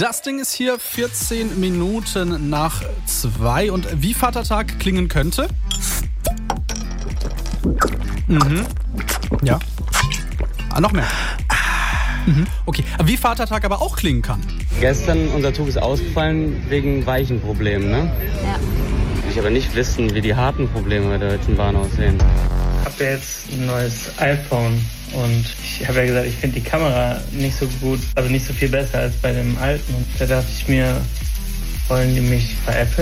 Das Ding ist hier 14 Minuten nach 2. Und wie Vatertag klingen könnte? Ja. Noch mehr. Okay, wie Vatertag aber auch klingen kann. Gestern, unser Zug ist ausgefallen wegen weichen Problemen, ne? Ja. Ich aber nicht wissen, wie die harten Probleme bei der Deutschen Bahn aussehen. Ich habe ja jetzt ein neues iPhone und ich habe ja gesagt, ich finde die Kamera nicht so gut, also nicht so viel besser als bei dem alten. Und da dachte ich mir, wollen die mich veräppeln?